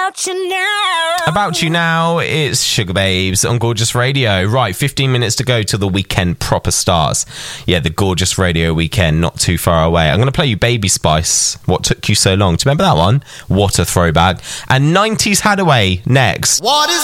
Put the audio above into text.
About You Now. About You Now, it's Sugar Babes on Gorgeous Radio. Right, 15 minutes to go till the weekend proper starts. Yeah, the Gorgeous Radio weekend, not too far away. I'm going to play you Baby Spice, What Took You So Long. Do you remember that one? What a throwback. And 90s Hadaway next. What is